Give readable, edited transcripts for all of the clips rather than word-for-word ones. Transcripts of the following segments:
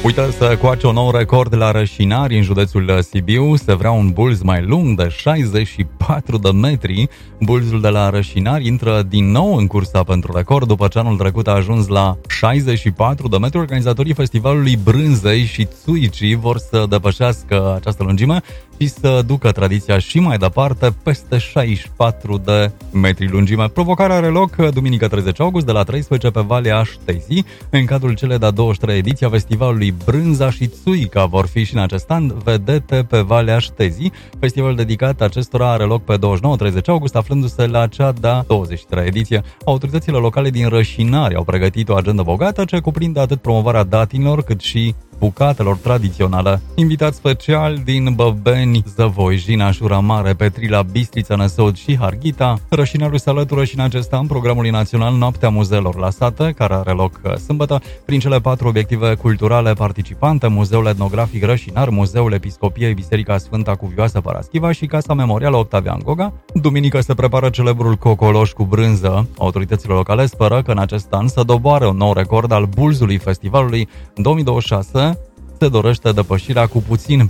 Uite, să coace un nou record la Rășinari, în județul Sibiu. Se vrea un bulz mai lung de 64 de metri. Bulzul de la Rășinari intră din nou în cursa pentru record, după ce anul trecut a ajuns la 64 de metri. Organizatorii festivalului Brânzei și Țuicii vor să depășească această lungime și să ducă tradiția și mai departe, peste 64 de metri lungime. Provocarea are loc duminică 30 august de la 13 pe Valea Ștezii. În cadrul celei de-a 23 ediții a festivalului Brânza și Țuica vor fi și în acest an vedete pe Valea Ștezii. Festivalul dedicat acestora are loc pe 29-30 august, aflându-se la cea de-a 23 ediție. Autoritățile locale din Rășinari au pregătit o agendă bogată ce cuprinde atât promovarea datinilor cât și bucatelor tradiționale. Invitați special din Băbeni, Zăvoi, Jinaș, Mare, Petrila, Bistrița, Năsăud și Harghita. Rășinarul se alătură și în acest an programului național Noaptea Muzeelor la Sate, care are loc sâmbătă, prin cele 4 obiective culturale participante: Muzeul Etnografic Rășinar, Muzeul Episcopiei Biserica Sfânta Cuvioasă Paraschiva și Casa Memorială Octavian Goga. Duminică se prepară celebrul Cocoloș cu brânză. Autoritățile locale speră că în acest an să doboare un nou record al bulzului festivalului. În 2026 se dorește depășirea cu puțin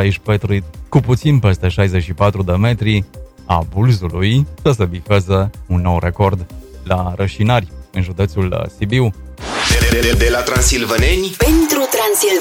peste 64 de metri a bulzului, să se bifeze un nou record la Rășinari, în județul Sibiu. De la transilvaneni pentru Transilvania.